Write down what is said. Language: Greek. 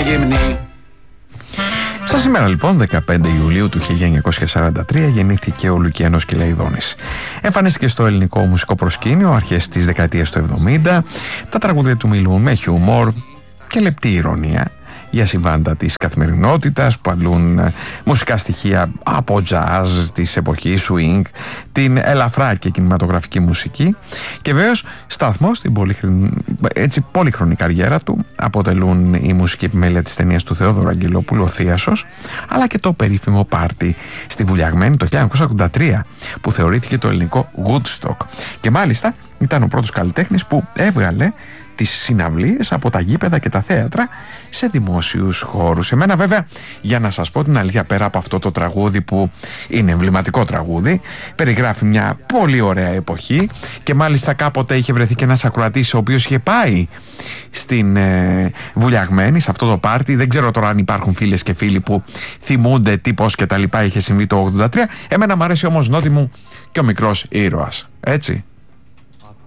γυμνή. Στα σήμερα λοιπόν, 15 Ιουλίου του 1943, γεννήθηκε ο Λουκιανός Κυλαϊδόνης. Εμφανίστηκε στο ελληνικό μουσικό προσκήνιο αρχές της δεκαετίας του 70. Τα τραγούδια του μιλούν με χιούμορ και λεπτή ηρωνία για συμβάντα της καθημερινότητας που αντλούν μουσικά στοιχεία από jazz της εποχής, swing, την ελαφρά και κινηματογραφική μουσική, και βέβαιως σταθμό στην πολύχρονη καριέρα του αποτελούν η μουσική επιμέλεια της ταινίας του Θεόδωρου Αγγελόπουλου, ο Θίασος, αλλά και το περίφημο πάρτι στη Βουλιαγμένη το 1983 που θεωρήθηκε το ελληνικό Woodstock, και μάλιστα ήταν ο πρώτος καλλιτέχνης που έβγαλε τις συναυλίες από τα γήπεδα και τα θέατρα σε δημόσιους χώρους. Εμένα βέβαια, για να σας πω την αλήθεια, πέρα από αυτό το τραγούδι που είναι εμβληματικό τραγούδι, περιγράφει μια πολύ ωραία εποχή, και μάλιστα κάποτε είχε βρεθεί και ένας ακροατής ο οποίος είχε πάει στην Βουλιαγμένη, σε αυτό το πάρτι. Δεν ξέρω τώρα αν υπάρχουν φίλες και φίλοι που θυμούνται τι, πώς και τα λοιπά είχε συμβεί το 83. Εμένα μου αρέσει όμως, Νότι μου, και ο μικρός ήρωας, έτσι.